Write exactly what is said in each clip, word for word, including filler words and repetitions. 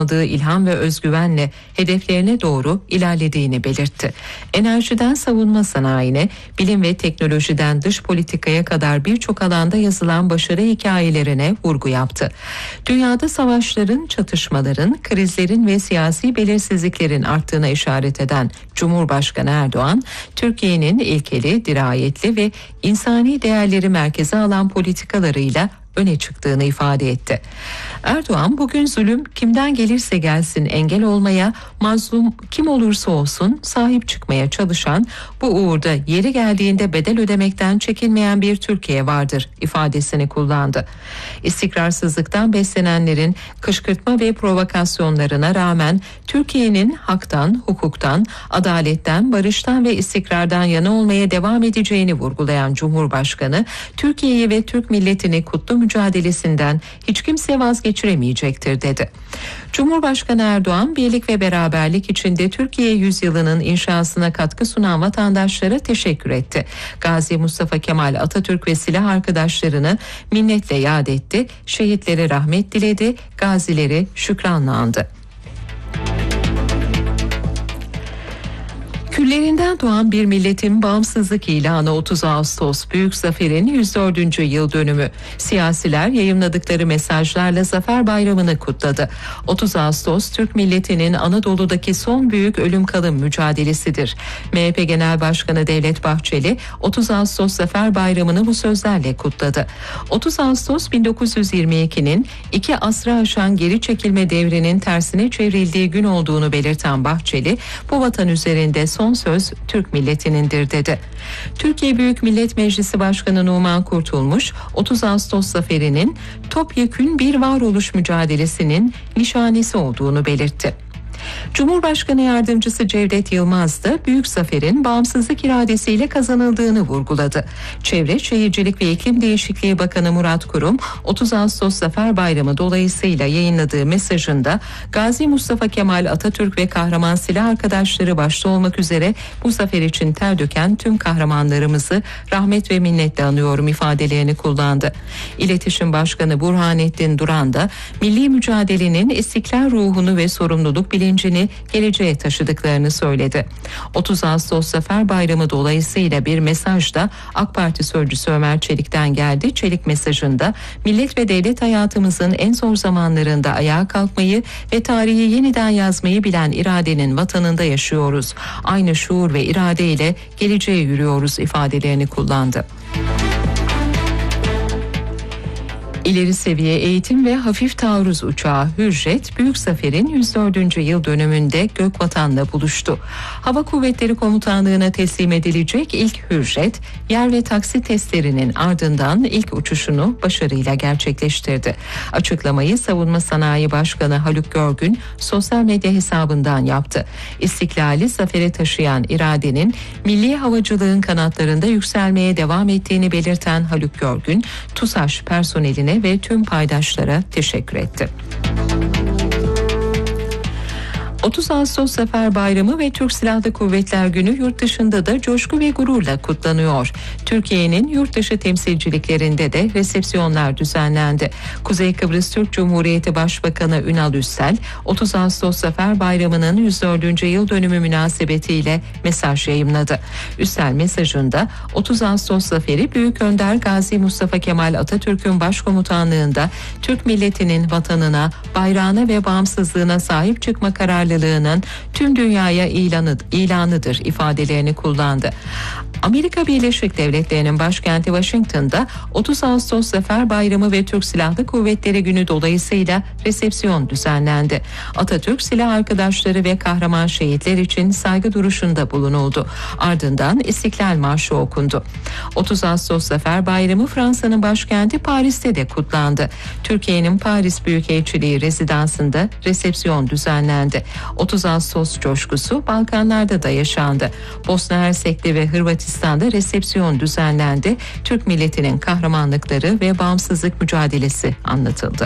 ilham ve özgüvenle hedeflerine doğru ilerlediğini belirtti. Enerjiden savunma sanayine, bilim ve teknolojiden dış politikaya kadar birçok alanda yazılan başarı hikayelerine vurgu yaptı. Dünyada savaşların, çatışmaların, krizlerin ve siyasi belirsizliklerin arttığına işaret eden Cumhurbaşkanı Erdoğan, Türkiye'nin ilkeli, dirayetli ve insani değerleri merkeze alan politikalarıyla öne çıktığını ifade etti. Erdoğan, bugün zulüm kimden gelirse gelsin engel olmaya, mazlum kim olursa olsun sahip çıkmaya çalışan, bu uğurda yeri geldiğinde bedel ödemekten çekinmeyen bir Türkiye vardır ifadesini kullandı. İstikrarsızlıktan beslenenlerin kışkırtma ve provokasyonlarına rağmen Türkiye'nin haktan, hukuktan, adaletten, barıştan ve istikrardan yana olmaya devam edeceğini vurgulayan Cumhurbaşkanı, Türkiye'yi ve Türk milletini kutlu mücadelesinden hiç kimse vazgeçiremeyecektir dedi. Cumhurbaşkanı Erdoğan, birlik ve beraberlik içinde Türkiye yüzyılının inşasına katkı sunan vatandaşlara teşekkür etti. Gazi Mustafa Kemal Atatürk ve silah arkadaşlarını minnetle yad etti, şehitlere rahmet diledi, gazileri şükranla andı. Küllerinden doğan bir milletin bağımsızlık ilanı otuz Ağustos Büyük Zafer'in yüz dördüncü yıl dönümü. Siyasiler yayımladıkları mesajlarla Zafer Bayramı'nı kutladı. otuz Ağustos Türk milletinin Anadolu'daki son büyük ölüm kalım mücadelesidir. M H P Genel Başkanı Devlet Bahçeli otuz Ağustos Zafer Bayramı'nı bu sözlerle kutladı. otuz Ağustos bin dokuz yüz yirmi ikinin iki asra aşan geri çekilme devrinin tersine çevrildiği gün olduğunu belirten Bahçeli, bu vatan üzerinde son söz Türk milletinindir dedi. Türkiye Büyük Millet Meclisi Başkanı Numan Kurtulmuş, otuz Ağustos zaferinin topyekün bir varoluş mücadelesinin nişanesi olduğunu belirtti. Cumhurbaşkanı Yardımcısı Cevdet Yılmaz da büyük zaferin bağımsızlık iradesiyle kazanıldığını vurguladı. Çevre, Şehircilik ve İklim Değişikliği Bakanı Murat Kurum, otuz Ağustos Zafer Bayramı dolayısıyla yayınladığı mesajında Gazi Mustafa Kemal Atatürk ve kahraman silah arkadaşları başta olmak üzere bu zafer için ter döken tüm kahramanlarımızı rahmet ve minnetle anıyorum ifadelerini kullandı. İletişim Başkanı Burhanettin Duran da milli mücadelenin istiklal ruhunu ve sorumluluk bilincini geleceğe taşıdıklarını söyledi. otuz Ağustos Zafer Bayramı dolayısıyla bir mesaj da AK Parti sözcüsü Ömer Çelik'ten geldi. Çelik mesajında millet ve devlet hayatımızın en zor zamanlarında ayağa kalkmayı ve tarihi yeniden yazmayı bilen iradenin vatanında yaşıyoruz. Aynı şuur ve iradeyle geleceğe yürüyoruz ifadelerini kullandı. İleri seviye eğitim ve hafif taarruz uçağı Hürjet, Büyük Zafer'in yüz dördüncü yıl dönümünde Gökvatan'la buluştu. Hava Kuvvetleri Komutanlığı'na teslim edilecek ilk Hürjet, yer ve taksi testlerinin ardından ilk uçuşunu başarıyla gerçekleştirdi. Açıklamayı Savunma Sanayi Başkanı Haluk Görgün sosyal medya hesabından yaptı. İstiklali zafere taşıyan iradenin milli havacılığın kanatlarında yükselmeye devam ettiğini belirten Haluk Görgün, TUSAŞ personeline ve tüm paydaşlara teşekkür etti. otuz Ağustos Zafer Bayramı ve Türk Silahlı Kuvvetler Günü yurt dışında da coşku ve gururla kutlanıyor. Türkiye'nin yurt dışı temsilciliklerinde de resepsiyonlar düzenlendi. Kuzey Kıbrıs Türk Cumhuriyeti Başbakanı Ünal Üssel, otuz Ağustos Zafer Bayramı'nın yüz dördüncü yıl dönümü münasebetiyle mesaj yayımladı. Üssel mesajında otuz Ağustos Zaferi Büyük Önder Gazi Mustafa Kemal Atatürk'ün başkomutanlığında Türk milletinin vatanına, bayrağına ve bağımsızlığına sahip çıkma kararı tüm dünyaya ilanı, ilanıdır ifadelerini kullandı. Amerika Birleşik Devletleri'nin başkenti Washington'da otuz Ağustos Zafer Bayramı ve Türk Silahlı Kuvvetleri Günü dolayısıyla resepsiyon düzenlendi. Atatürk silah arkadaşları ve kahraman şehitler için saygı duruşunda bulunuldu. Ardından İstiklal Marşı okundu. otuz Ağustos Zafer Bayramı Fransa'nın başkenti Paris'te de kutlandı. Türkiye'nin Paris Büyükelçiliği rezidansında resepsiyon düzenlendi. otuz Ağustos coşkusu Balkanlarda da yaşandı. Bosna Hersek'te ve Hırvatistan'da resepsiyon düzenlendi. Türk milletinin kahramanlıkları ve bağımsızlık mücadelesi anlatıldı.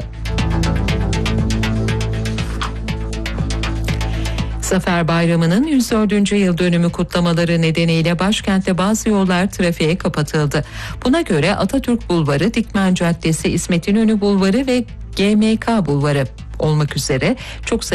Zafer Bayramı'nın yüz dördüncü yıl dönümü kutlamaları nedeniyle başkentte bazı yollar trafiğe kapatıldı. Buna göre Atatürk Bulvarı, Dikmen Caddesi, İsmet İnönü Bulvarı ve G M K Bulvarı olmak üzere çok